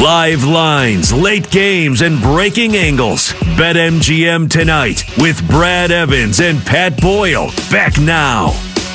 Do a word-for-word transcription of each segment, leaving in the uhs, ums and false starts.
Live lines, late games, and breaking angles. BetMGM tonight with Brad Evans and Pat Boyle. Back now.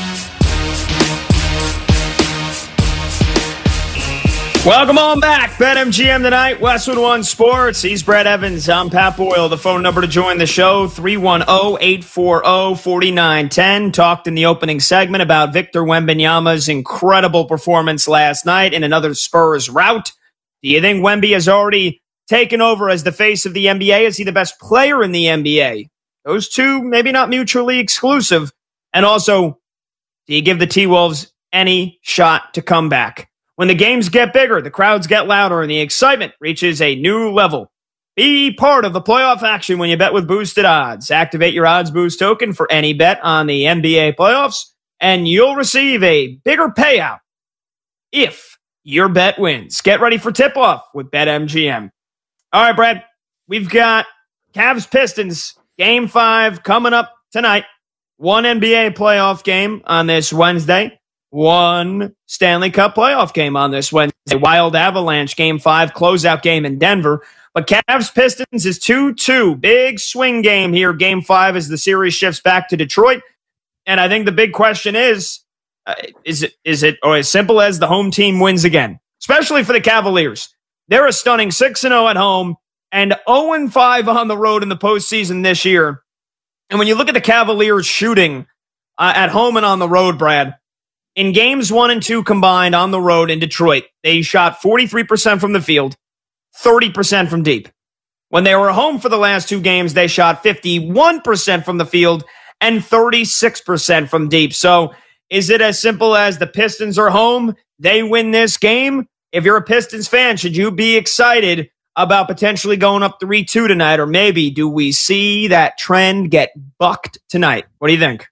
Welcome on back. BetMGM tonight, Westwood One Sports. He's Brad Evans. I'm Pat Boyle. The phone number to join the show, three one zero, eight four zero, four nine one zero. Talked in the opening segment about Victor Wembanyama's incredible performance last night in another Spurs rout. Do you think Wemby has already taken over as the face of the N B A? Is he the best player in the N B A? Those two, maybe not mutually exclusive. And also, do you give the T-Wolves any shot to come back? When the games get bigger, the crowds get louder, and the excitement reaches a new level. Be part of the playoff action when you bet with Boosted Odds. Activate your Odds Boost token for any bet on the N B A playoffs, and you'll receive a bigger payout if your bet wins. Get ready for tip-off with BetMGM. All right, Brad, we've got Cavs Pistons game five coming up tonight. One N B A playoff game on this Wednesday. One Stanley Cup playoff game on this Wednesday. Wild Avalanche game five closeout game in Denver. But Cavs Pistons is two two. Big swing game here, game five, as the series shifts back to Detroit. And I think the big question is, Uh, is it is it or as simple as the home team wins again, especially for the Cavaliers? They're a stunning six and oh at home and oh and five on the road in the postseason this year. And when you look at the Cavaliers shooting uh, at home and on the road, Brad, in games one and two combined on the road in Detroit, they shot forty-three percent from the field, thirty percent from deep. When they were home for the last two games, they shot fifty-one percent from the field and thirty-six percent from deep. So is it as simple as the Pistons are home, they win this game? If you're a Pistons fan, should you be excited about potentially going up three two tonight? Or maybe do we see that trend get bucked tonight? What do you think?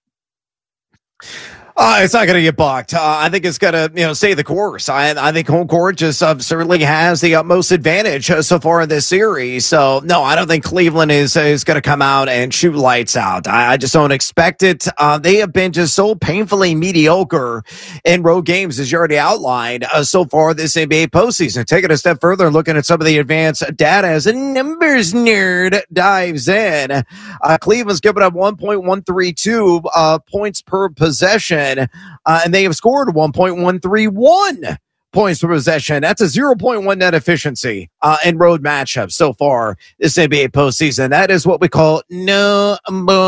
Uh, it's not going to get bucked. Uh, I think it's going to, you know, stay the course. I, I think home court just uh, certainly has the utmost advantage uh, so far in this series. So, no, I don't think Cleveland is is going to come out and shoot lights out. I, I just don't expect it. Uh, they have been just so painfully mediocre in road games, as you already outlined, uh, so far this N B A postseason. Taking a step further and looking at some of the advanced data as a numbers nerd dives in. Uh, Cleveland's given up one point one three two uh, points per possession. Uh, and they have scored one point one three one points per possession. That's a zero point one net efficiency uh, in road matchups so far this N B A postseason. That is what we call no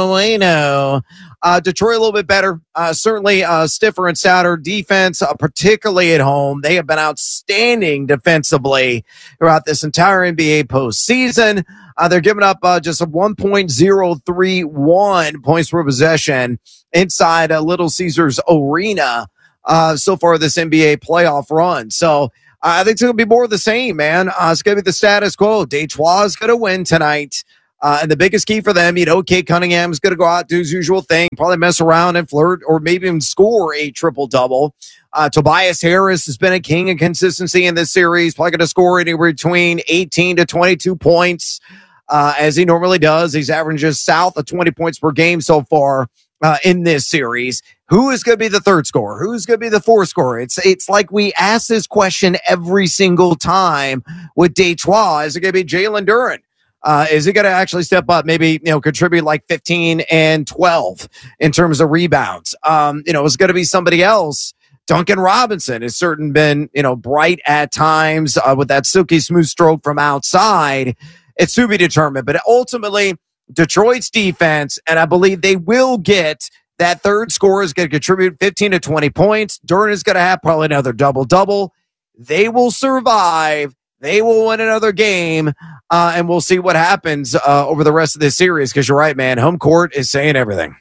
bueno. Uh, Detroit a little bit better. Uh, certainly uh, stiffer and stouter defense, uh, particularly at home. They have been outstanding defensively throughout this entire N B A postseason. Uh, they're giving up uh, just a one point oh three one points per possession inside uh, Little Caesars Arena uh, so far this N B A playoff run. So uh, I think it's going to be more of the same, man. Uh, it's going to be the status quo. Detroit is going to win tonight. Uh, and the biggest key for them, you know, Kate Cunningham is going to go out, do his usual thing, probably mess around and flirt, or maybe even score a triple-double. Uh, Tobias Harris has been a king of consistency in this series, probably going to score anywhere between eighteen to twenty-two points, uh, as he normally does. He's averaging just south of twenty points per game so far uh, in this series. Who is going to be the third scorer? Who's going to be the fourth scorer? It's it's like we ask this question every single time with Detroit. Is it going to be Jalen Duren? Uh, is he going to actually step up, maybe, you know, contribute like fifteen and twelve in terms of rebounds? Um, you know, is going to be somebody else. Duncan Robinson has certainly been, you know, bright at times uh, with that silky smooth stroke from outside. It's to be determined. But ultimately, Detroit's defense, and I believe they will get that third scorer, is going to contribute fifteen to twenty points. Duren is going to have probably another double-double. They will survive. They will win another game, uh, and we'll see what happens uh, over the rest of this series, because you're right, man. Home court is saying everything.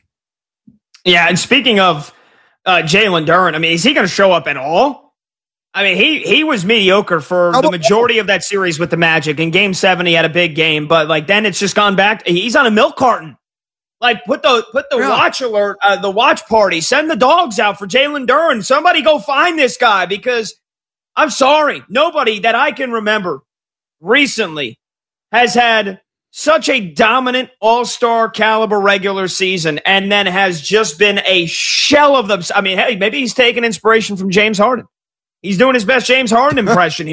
Yeah, and speaking of uh, Jalen Duren, I mean, is he going to show up at all? I mean, he he was mediocre for the majority of that series with the Magic. In Game seven, he had a big game, but like then it's just gone back. He's on a milk carton. Like, put the put the yeah. watch alert, uh, the watch party. Send the dogs out for Jalen Duren. Somebody go find this guy, because I'm sorry, nobody that I can remember recently has had such a dominant all-star caliber regular season and then has just been a shell of them. I mean, hey, maybe he's taking inspiration from James Harden. He's doing his best James Harden impression here.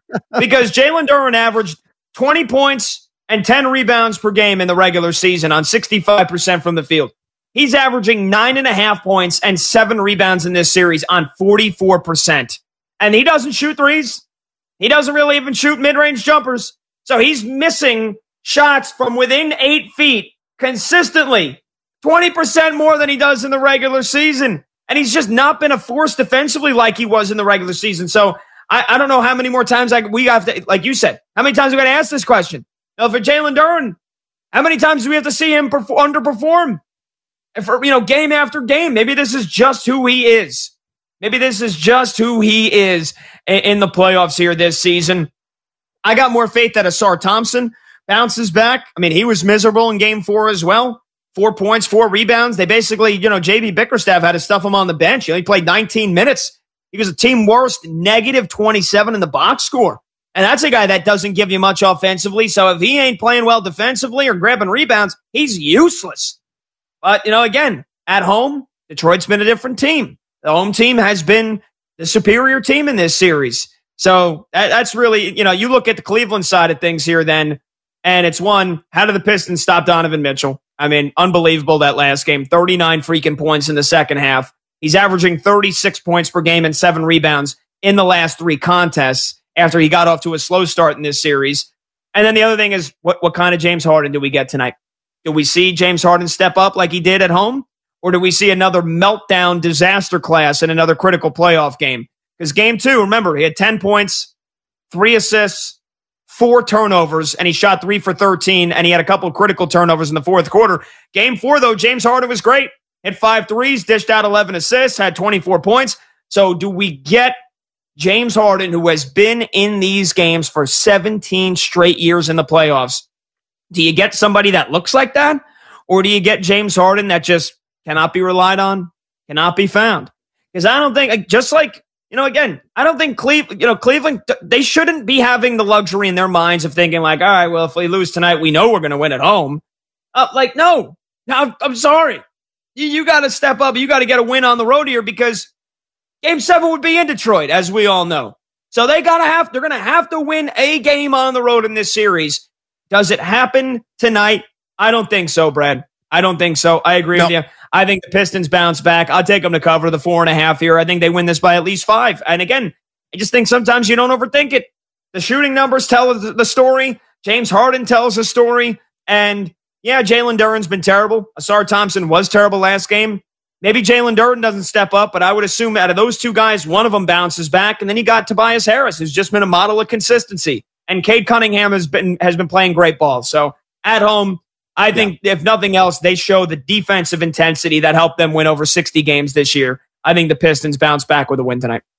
because Jalen Duren averaged twenty points and ten rebounds per game in the regular season on sixty-five percent from the field. He's averaging nine and a half points and seven rebounds in this series on forty-four percent. And he doesn't shoot threes. He doesn't really even shoot mid-range jumpers. So he's missing shots from within eight feet consistently, twenty percent more than he does in the regular season. And he's just not been a force defensively like he was in the regular season. So I, I don't know how many more times I, we have to, like you said, how many times are we going to ask this question? Now, for Jalen Duren, how many times do we have to see him perform, underperform? And for, you know, game after game, maybe this is just who he is. Maybe this is just who he is in, in the playoffs here this season. I got more faith that Ausar Thompson bounces back. I mean, he was miserable in game four as well. Four points, four rebounds. They basically, you know, J B Bickerstaff had to stuff him on the bench. He only played nineteen minutes. He was a team worst, negative twenty-seven in the box score. And that's a guy that doesn't give you much offensively. So if he ain't playing well defensively or grabbing rebounds, he's useless. But, you know, again, at home, Detroit's been a different team. The home team has been the superior team in this series. So that, that's really, you know, you look at the Cleveland side of things here then, and it's one, how do the Pistons stop Donovan Mitchell? I mean, unbelievable that last game. thirty-nine freaking points in the second half. He's averaging thirty-six points per game and seven rebounds in the last three contests after he got off to a slow start in this series. And then the other thing is, what, what kind of James Harden do we get tonight? Do we see James Harden step up like he did at home? Or do we see another meltdown disaster class in another critical playoff game? Because game two, remember, he had ten points, three assists, four turnovers, and he shot three for thirteen, and he had a couple of critical turnovers in the fourth quarter. Game four, though, James Harden was great. Hit five threes, dished out eleven assists, had twenty-four points. So do we get James Harden, who has been in these games for seventeen straight years in the playoffs? Do you get somebody that looks like that? Or do you get James Harden that just cannot be relied on, cannot be found? Because I don't think, just like, you know, again, I don't think Cleveland, you know, Cleveland, they shouldn't be having the luxury in their minds of thinking like, all right, well, if we lose tonight, we know we're going to win at home. Uh, like, no, no, I'm sorry. You, you got to step up. You got to get a win on the road here because game seven would be in Detroit, as we all know. So they got to have, they're going to have to win a game on the road in this series. Does it happen tonight? I don't think so, Brad. I don't think so. I agree no. with you. I think the Pistons bounce back. I'll take them to cover the four and a half here. I think they win this by at least five. And again, I just think sometimes you don't overthink it. The shooting numbers tell the story. James Harden tells a story. And yeah, Jalen Duren's been terrible. Ausar Thompson was terrible last game. Maybe Jalen Duren doesn't step up, but I would assume out of those two guys, one of them bounces back. And then you got Tobias Harris, who's just been a model of consistency. And Cade Cunningham has been has been playing great ball. So at home, I think yeah. if nothing else, they show the defensive intensity that helped them win over sixty games this year. I think the Pistons bounce back with a win tonight.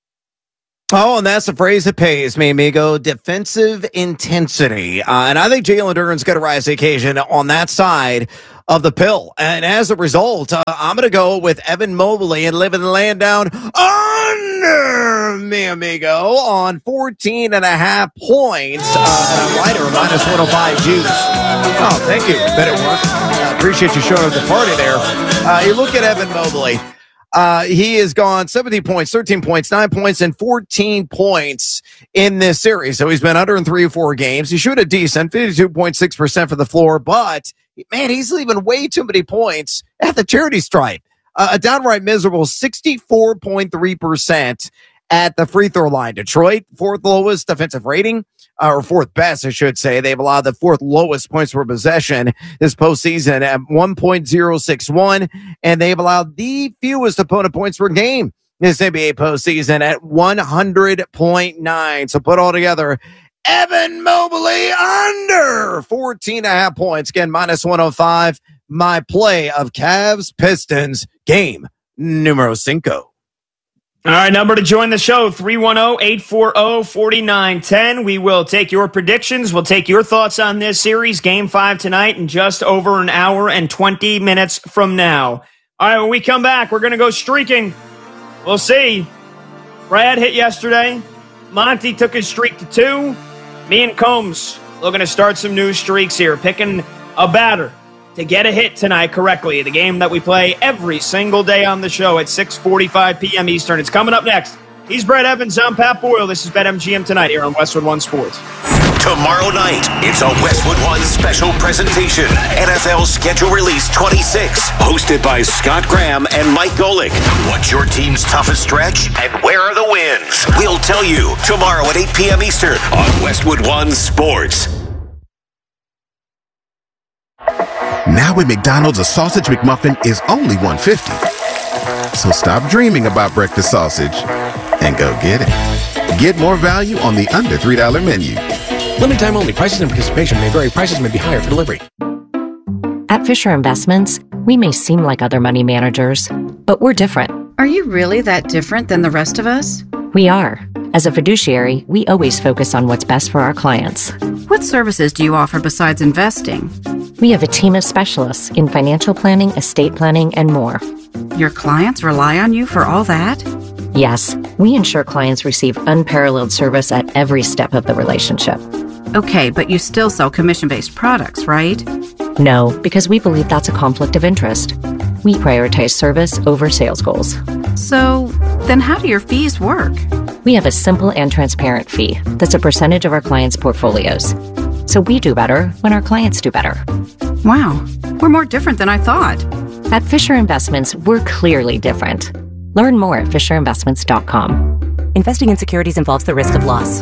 Oh, and that's the phrase that pays me, amigo. Defensive intensity. Uh, and I think Jalen Duren's going to rise to the occasion on that side of the pill. And as a result, uh, I'm going to go with Evan Mobley and living the land down under me, amigo, on fourteen and a half points. Uh, and I'm right, or minus one oh five juice. Oh, thank you. Bet it worked. I appreciate you showing up the party there. Uh, you look at Evan Mobley. Uh, he has gone seventeen points, thirteen points, nine points, and fourteen points in this series. So he's been under in three or four games. He shoot a decent fifty-two point six percent for the floor, but man, he's leaving way too many points at the charity stripe. Uh, a downright miserable sixty-four point three percent at the free throw line. Detroit, fourth lowest defensive rating, uh, or fourth best, I should say. They've allowed the fourth lowest points per possession this postseason at one point oh six one, and they've allowed the fewest opponent points per game this N B A postseason at one hundred point nine. So put all together, Evan Mobley under fourteen and a half points. Again, minus one oh five. My play of Cavs Pistons game numero cinco. All right, number to join the show, three one zero, eight four zero, four nine one zero. We will take your predictions. We'll take your thoughts on this series, game five tonight, in just over an hour and twenty minutes from now. All right, when we come back, we're going to go streaking. We'll see. Brad hit yesterday. Monty took his streak to two. Me and Combs looking to start some new streaks here, picking a batter to get a hit tonight correctly. The game that we play every single day on the show at six forty-five p.m. Eastern. It's coming up next He's Brad Evans. I'm Pat Boyle. This is BetMGM Tonight here on Westwood One Sports. Tomorrow night, it's a Westwood One special presentation. N F L Schedule Release twenty-six, hosted by Scott Graham and Mike Golick. What's your team's toughest stretch, and where are the wins? We'll tell you tomorrow at eight p.m. Eastern on Westwood One Sports. Now at McDonald's, a sausage McMuffin is only one dollar fifty. So stop dreaming about breakfast sausage and go get it. Get more value on the under three dollar menu. Limited time only. Prices and participation may vary. Prices may be higher for delivery. At Fisher Investments, we may seem like other money managers, but we're different. Are you really that different than the rest of us? We are. As a fiduciary, we always focus on what's best for our clients. What services do you offer besides investing? We have a team of specialists in financial planning, estate planning, and more. Your clients rely on you for all that? Yes, we ensure clients receive unparalleled service at every step of the relationship. Okay, but you still sell commission-based products, right? No, because we believe that's a conflict of interest. We prioritize service over sales goals. So, then how do your fees work? We have a simple and transparent fee that's a percentage of our clients' portfolios. So we do better when our clients do better. Wow, we're more different than I thought. At Fisher Investments, we're clearly different. Learn more at fisher investments dot com. Investing in securities involves the risk of loss.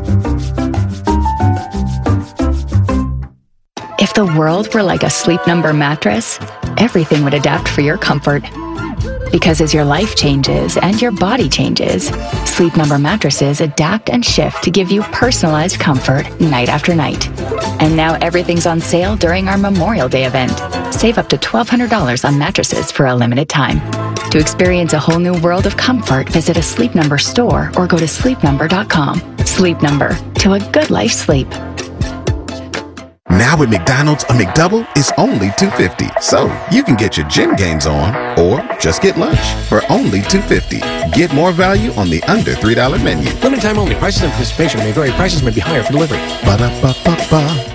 If the world were like a Sleep Number mattress, everything would adapt for your comfort. Because as your life changes and your body changes, Sleep Number mattresses adapt and shift to give you personalized comfort night after night. And now everything's on sale during our Memorial Day event. Save up to twelve hundred dollars on mattresses for a limited time. To experience a whole new world of comfort, visit a Sleep Number store or go to sleep number dot com. Sleep Number, to a good life sleep. Now at McDonald's, a McDouble is only two dollars and fifty cents. So you can get your gym gains on or just get lunch for only two dollars and fifty cents. Get more value on the under three dollar menu. Limited time only. Prices and participation may vary. Prices may be higher for delivery. Ba-da-ba-ba-ba.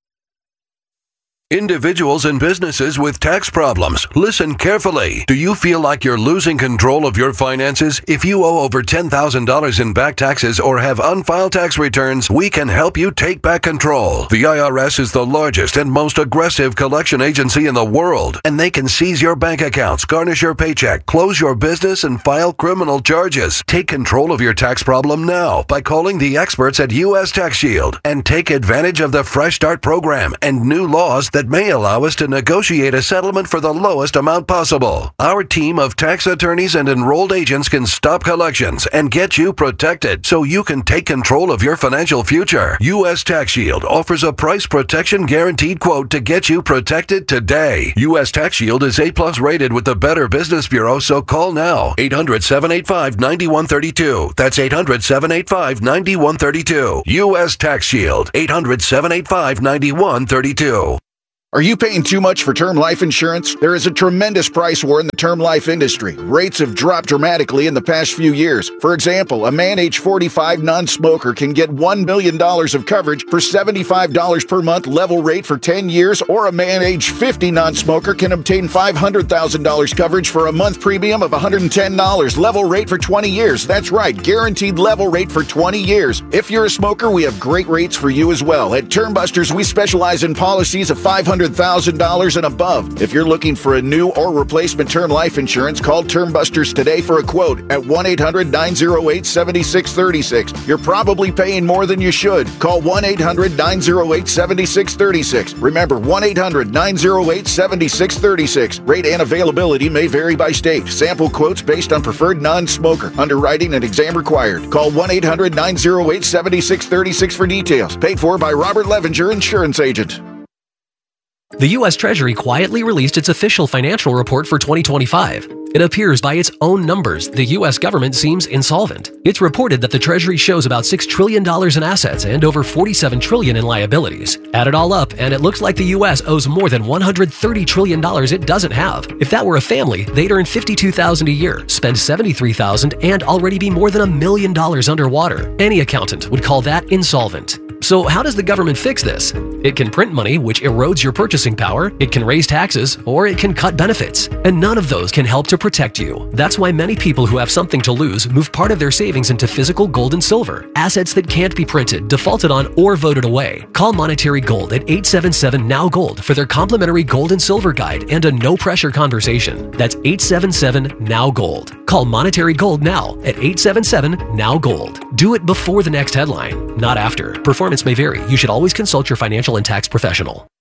Individuals and businesses with tax problems, listen carefully. Do you feel like you're losing control of your finances? If you owe over ten thousand dollars in back taxes or have unfiled tax returns, we can help you take back control. The I R S is the largest and most aggressive collection agency in the world, and they can seize your bank accounts, garnish your paycheck, close your business, and file criminal charges. Take control of your tax problem now by calling the experts at U S Tax Shield and take advantage of the Fresh Start program and new laws that may allow us to negotiate a settlement for the lowest amount possible. Our team of tax attorneys and enrolled agents can stop collections and get you protected so you can take control of your financial future. U S Tax Shield offers a price protection guaranteed quote to get you protected today. U S Tax Shield is A plus rated with the Better Business Bureau, so call now. eight hundred, seven eight five, nine one three two. That's eight hundred, seven eight five, nine one three two. U S Tax Shield. eight hundred, seven eight five, nine one three two. Are you paying too much for term life insurance? There is a tremendous price war in the term life industry. Rates have dropped dramatically in the past few years. For example, a man age forty-five non-smoker can get one million dollars of coverage for seventy-five dollars per month level rate for ten years, or a man age fifty non-smoker can obtain five hundred thousand dollars coverage for a month premium of one hundred ten dollars level rate for twenty years. That's right, guaranteed level rate for twenty years. If you're a smoker, we have great rates for you as well. At Termbusters, we specialize in policies of five hundred thousand dollars and above. If you're looking for a new or replacement term life insurance, call Termbusters today for a quote at one eight hundred, nine oh eight, seven six three six. You're probably paying more than you should. Call one eight hundred, nine oh eight, seven six three six. Remember, one eight hundred, nine oh eight, seven six three six. Rate and availability may vary by state. Sample quotes based on preferred non-smoker. Underwriting and exam required. Call one eight hundred, nine oh eight, seven six three six for details. Paid for by Robert Levinger, insurance agent. The U S Treasury quietly released its official financial report for twenty twenty-five. It appears by its own numbers, the U S government seems insolvent. It's reported that the Treasury shows about six trillion dollars in assets and over forty-seven trillion dollars in liabilities. Add it all up, and it looks like the U S owes more than one hundred thirty trillion dollars it doesn't have. If that were a family, they'd earn fifty-two thousand dollars a year, spend seventy-three thousand dollars, and already be more than a million dollars underwater. Any accountant would call that insolvent. So how does the government fix this? It can print money, which erodes your purchasing power, it can raise taxes, or it can cut benefits. And none of those can help to protect you. That's why many people who have something to lose move part of their savings into physical gold and silver, assets that can't be printed, defaulted on, or voted away. Call Monetary Gold at eight seven seven N O W Gold for their complimentary gold and silver guide and a no-pressure conversation. That's eight seven seven N O W Gold. Call Monetary Gold now at eight seven seven N O W Gold. Do it before the next headline, not after. Performance may vary. You should always consult your financial and tax professional.